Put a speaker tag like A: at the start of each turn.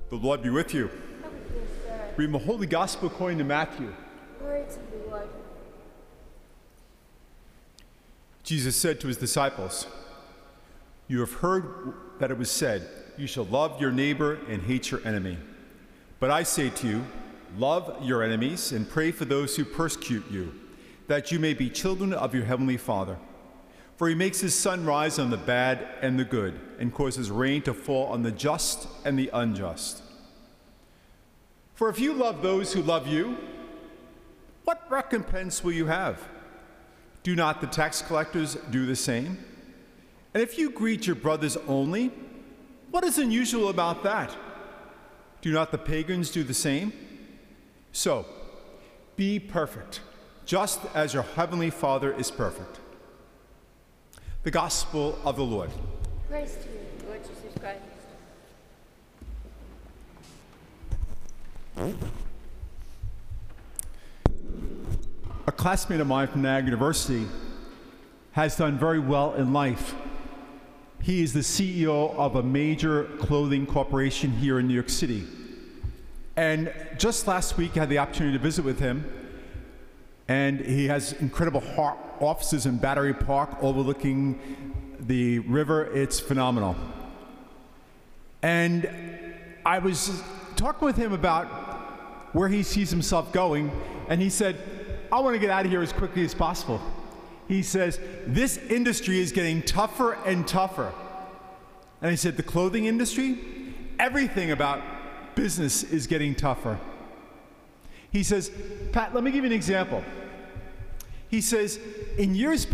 A: The Lord be with you.
B: And with your spirit.
A: Read the Holy Gospel according to Matthew.
B: Glory to the Lord.
A: Jesus said to his disciples, "You have heard that it was said, 'You shall love your neighbor and hate your enemy.' But I say to you, love your enemies and pray for those who persecute you, that you may be children of your heavenly Father. For he makes his sun rise on the bad and the good, and causes rain to fall on the just and the unjust. For if you love those who love you, what recompense will you have? Do not the tax collectors do the same? And if you greet your brothers only, what is unusual about that? Do not the pagans do the same? So, be perfect, just as your heavenly Father is perfect." The Gospel of the Lord.
B: Praise to you, Lord Jesus Christ.
A: A classmate of mine from Niagara University has done very well in life. He is the CEO of a major clothing corporation here in New York City. And just last week, I had the opportunity to visit with him. And he has incredible offices in Battery Park overlooking the river. It's phenomenal. And I was talking with him about where he sees himself going. And he said, "I want to get out of here as quickly as possible." He says, "This industry is getting tougher and tougher." And I said, "The clothing industry? Everything about business is getting tougher." He says, "Pat, let me give you an example." He says, "In years